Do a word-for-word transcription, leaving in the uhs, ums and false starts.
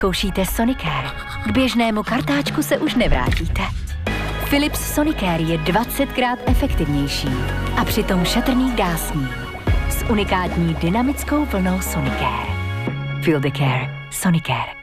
Zkoušíte Sonicare. K běžnému kartáčku se už nevrátíte. Philips Sonicare je dvacetkrát efektivnější a přitom šetrný gásní. S unikátní dynamickou vlnou Sonicare. Feel the care. Sonicare.